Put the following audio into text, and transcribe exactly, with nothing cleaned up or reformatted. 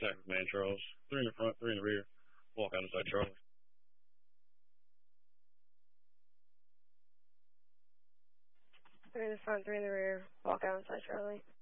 contact with man Charles. Three in the front, three in the rear. Walk out inside Charlie. Three in the front, three in the rear. Walk out inside Charlie.